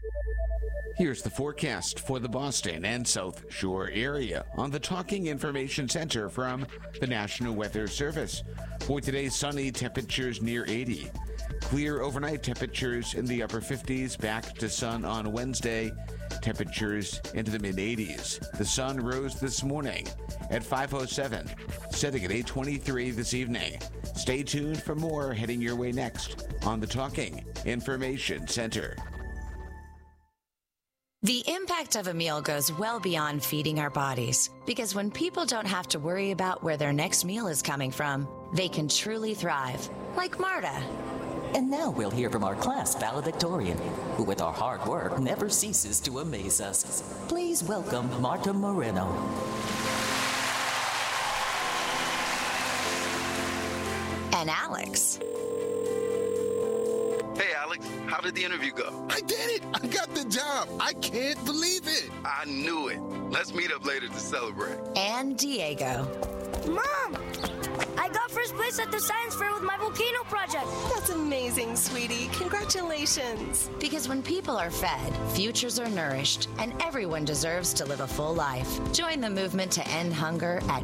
Here's the forecast for the Boston and South Shore area on the Talking Information Center from the National Weather Service. For today, sunny, temperatures near 80. Clear overnight, temperatures in the upper 50s, back to sun on Wednesday, temperatures into the mid-80s. The sun rose this morning at 5:07, setting at 8:23 this evening. Stay tuned for more heading your way next on the Talking Information Center. The impact of a meal goes well beyond feeding our bodies, because when people don't have to worry about where their next meal is coming from, they can truly thrive, like Marta. And now we'll hear from our class valedictorian, who with our hard work never ceases to amaze us. Please welcome Marta Moreno. And Alex. Hey, Alex, how did the interview go? I did it! I got the job! I can't believe it! I knew it. Let's meet up later to celebrate. And Diego. Mom! I got first place at the science fair with my volcano project. That's amazing, sweetie. Congratulations. Because when people are fed, futures are nourished, and everyone deserves to live a full life. Join the movement to end hunger at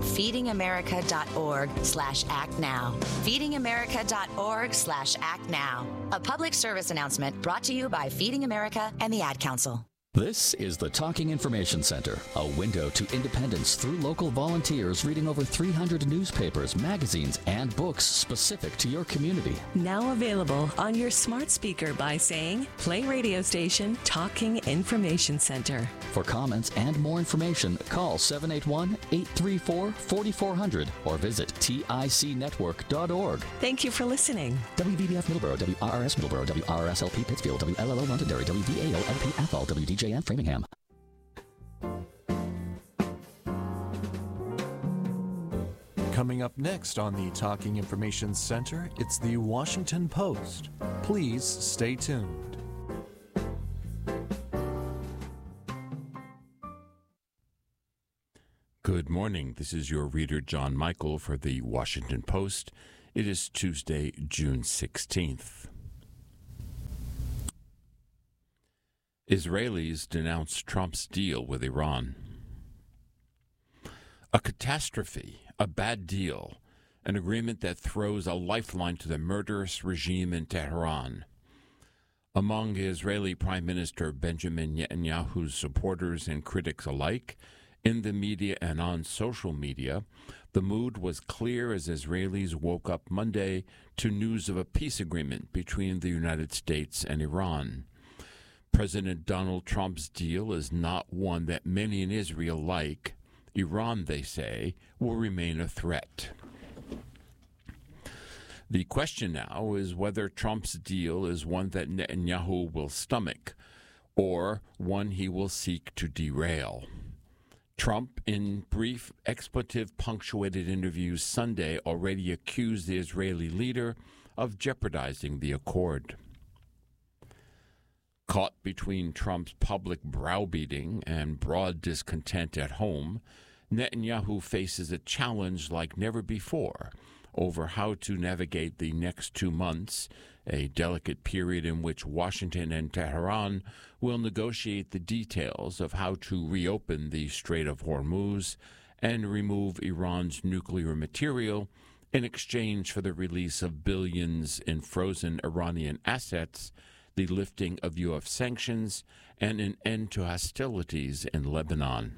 feedingamerica.org/actnow. Feedingamerica.org/actnow. A public service announcement brought to you by Feeding America and the Ad Council. This is the Talking Information Center, a window to independence through local volunteers reading over 300 newspapers, magazines, and books specific to your community. Now available on your smart speaker by saying, play radio station Talking Information Center. For comments and more information, call 781-834-4400 or visit ticnetwork.org. Thank you for listening. WVBF Middleborough, WRRS Middleborough, WRSLP Pittsfield, WLLO Londonderry, WDAO-LP Athol, WDJN Framingham. Coming up next on the Talking Information Center, it's the Washington Post. Please stay tuned. Good morning. This is your reader, John Michael, for the Washington Post. It is Tuesday, June 16th. Israelis denounce Trump's deal with Iran. A catastrophe, a bad deal, an agreement that throws a lifeline to the murderous regime in Tehran. Among Israeli Prime Minister Benjamin Netanyahu's supporters and critics alike, in the media and on social media, the mood was clear as Israelis woke up Monday to news of a peace agreement between the United States and Iran. President Donald Trump's deal is not one that many in Israel like. Iran, they say, will remain a threat. The question now is whether Trump's deal is one that Netanyahu will stomach or one he will seek to derail. Trump, in brief, expletive-punctuated interviews Sunday, already accused the Israeli leader of jeopardizing the accord. Caught between Trump's public browbeating and broad discontent at home, Netanyahu faces a challenge like never before over how to navigate the next 2 months, a delicate period in which Washington and Tehran will negotiate the details of how to reopen the Strait of Hormuz and remove Iran's nuclear material in exchange for the release of billions in frozen Iranian assets, the lifting of U.S. sanctions, and an end to hostilities in Lebanon.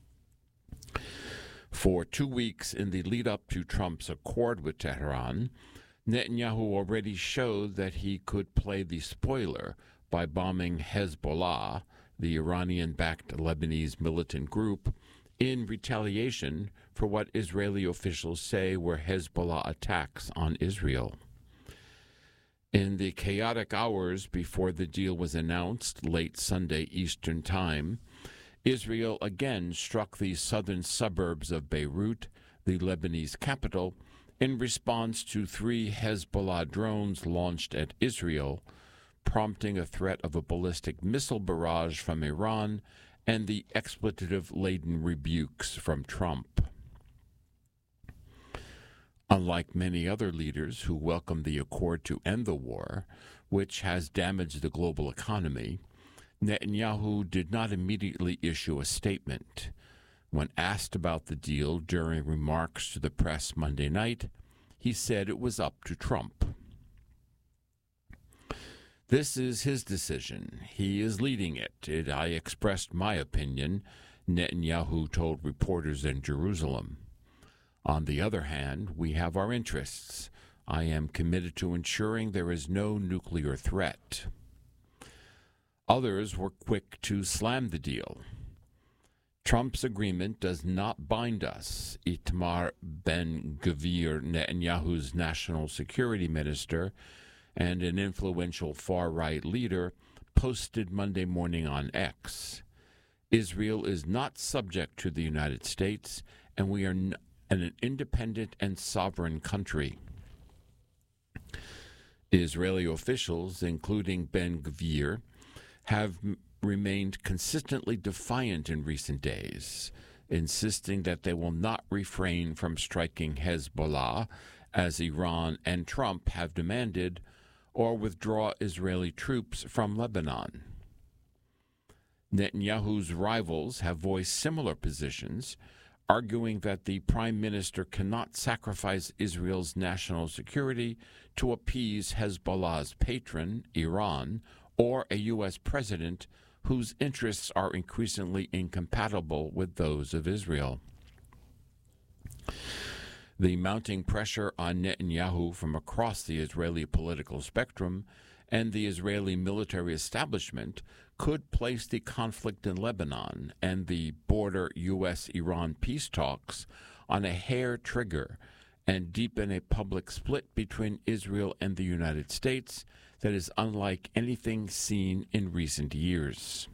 For 2 weeks in the lead-up to Trump's accord with Tehran, Netanyahu already showed that he could play the spoiler by bombing Hezbollah, the Iranian-backed Lebanese militant group, in retaliation for what Israeli officials say were Hezbollah attacks on Israel. In the chaotic hours before the deal was announced, late Sunday Eastern Time, Israel again struck the southern suburbs of Beirut, the Lebanese capital, in response to 3 Hezbollah drones launched at Israel, prompting a threat of a ballistic missile barrage from Iran and the expletive-laden rebukes from Trump. Unlike many other leaders who welcomed the accord to end the war, which has damaged the global economy, Netanyahu did not immediately issue a statement. When asked about the deal during remarks to the press Monday night, he said it was up to Trump. This is his decision. He is leading it. I expressed my opinion, Netanyahu told reporters in Jerusalem. On the other hand, we have our interests. I am committed to ensuring there is no nuclear threat. Others were quick to slam the deal. Trump's agreement does not bind us, Itamar Ben-Gvir, Netanyahu's national security minister and an influential far-right leader, posted Monday morning on X. Israel is not subject to the United States, and we are an independent and sovereign country. Israeli officials, including Ben-Gvir, have remained consistently defiant in recent days, insisting that they will not refrain from striking Hezbollah, as Iran and Trump have demanded, or withdraw Israeli troops from Lebanon. Netanyahu's rivals have voiced similar positions, arguing that the prime minister cannot sacrifice Israel's national security to appease Hezbollah's patron, Iran, or a U.S. president whose interests are increasingly incompatible with those of Israel. The mounting pressure on Netanyahu from across the Israeli political spectrum and the Israeli military establishment could place the conflict in Lebanon and the border U.S.-Iran peace talks on a hair trigger and deepen a public split between Israel and the United States that is unlike anything seen in recent years.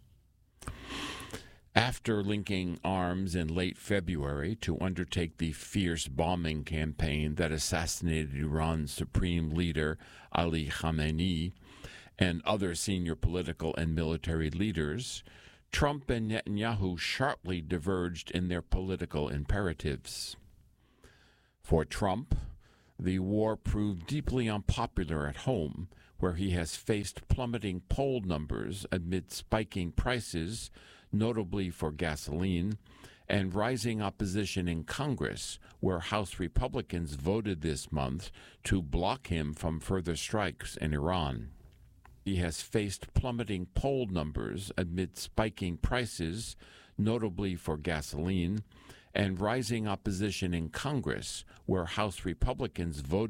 After linking arms in late February to undertake the fierce bombing campaign that assassinated Iran's supreme leader, Ali Khamenei, and other senior political and military leaders, Trump and Netanyahu sharply diverged in their political imperatives. For Trump, the war proved deeply unpopular at home, where he has faced plummeting poll numbers amid spiking prices, notably for gasoline, and rising opposition in Congress, where House Republicans voted this month to block him from further strikes in Iran. He has faced plummeting poll numbers amid spiking prices, notably for gasoline, and rising opposition in Congress, where House Republicans voted